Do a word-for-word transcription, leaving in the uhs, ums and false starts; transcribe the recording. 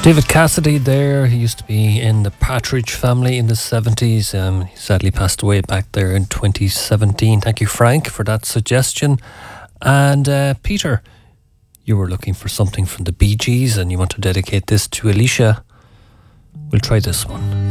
David Cassidy there, he used to be in the Partridge Family in the seventies. Um, he sadly passed away back there in twenty seventeen. Thank you, Frank, for that suggestion. And uh, Peter, you were looking for something from the Bee Gees and you want to dedicate this to Alicia. We'll try this one.